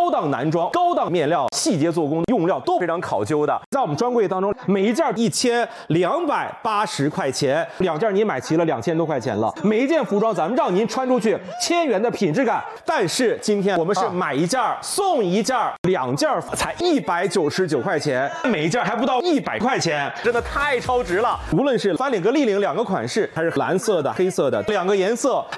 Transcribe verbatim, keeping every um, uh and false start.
高档男装、高档面料、细节做工、用料都非常考究的。在我们专柜当中，每一件一千两百八十块钱，两件你买齐了两千多块钱了。每一件服装咱们让您穿出去千元的品质感，但是今天我们是买一件送一件，两件才一百九十九块钱，每一件还不到一百块钱，真的太超值了。无论是翻领和立领两个款式，还是蓝色的、黑色的两个颜色。